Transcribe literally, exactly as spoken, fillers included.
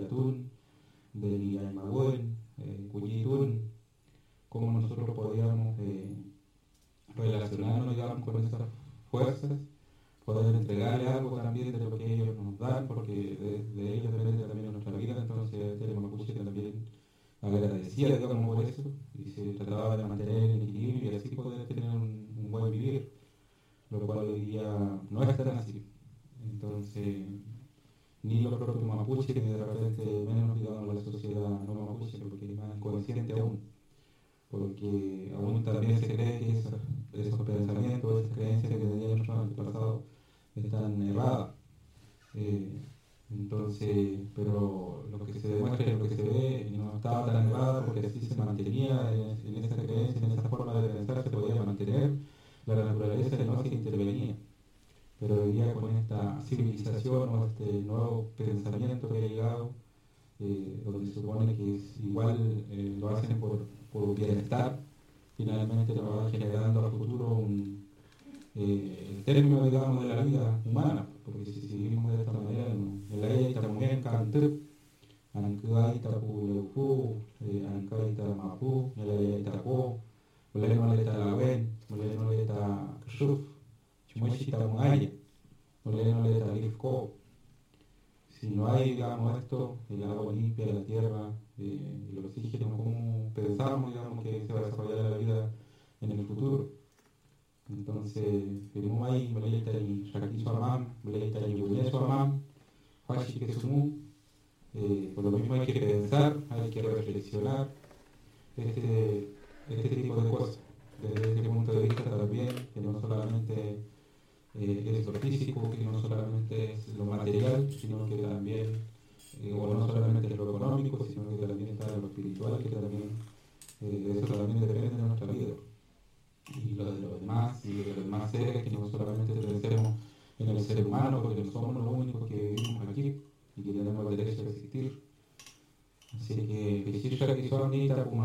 Tun, del Yaimagüen, eh, Cuyitún, cómo nosotros podíamos eh, relacionarnos, digamos, con esas fuerzas, poder entregarle algo también de lo que ellos nos dan, porque de, de ellos depende también nuestra vida. Entonces el mapuche también agradecía, digamos, por eso, y se trataba de mantener el equilibrio y así poder tener un, un buen vivir, lo cual hoy día no es tan así. Entonces, ni los propios mapuches, ni de repente menos, digamos, la sociedad no mapuche, porque es más inconsciente aún, porque aún también se cree que esos, esos pensamientos, esas creencias que tenían nuestros antepasados están erradas. Eh, entonces, pero lo que se demuestra y lo que se ve no estaba tan errada porque así se mantenía en, en esa creencia, en esa forma de pensar, se podía mantener la naturaleza y no se intervenía. Pero hoy día con esta civilización o este nuevo pensamiento que ha llegado, eh, donde se supone que es igual eh, lo hacen por, por bienestar, finalmente nos va generando a futuro un, eh, el término, digamos, de la vida humana, porque si seguimos de esta manera, en la ley también cantó, Ankai tapu leupu, Ankai tamapu, en la ley tapo, Moleno le talawen, Moleno le ta kshuf, Chumushi tamungaya, Moleno le talifko. Si no hay, digamos, esto, el agua limpia, la tierra, eh, el oxígeno, ¿cómo pensamos, digamos, que se va a desarrollar la vida en el futuro? Entonces, tenemos ahí, Meleita y Raquizo Amam, Meleita y Yuneso Amam, Fashi Kesumu, por lo mismo hay que pensar, hay que reflexionar este, este tipo de cosas, desde este punto de vista también, que no solamente eh, es lo físico, que no solamente es lo material, sino que también, eh, o no solamente es lo económico, sino que también está lo espiritual, que también, eh, eso también depende de nuestra vida. Y lo de los demás, y de los demás seres, que no solamente pensemos en el ser humano, porque no somos los únicos que vivimos aquí y que tenemos el derecho a existir. Así que, que si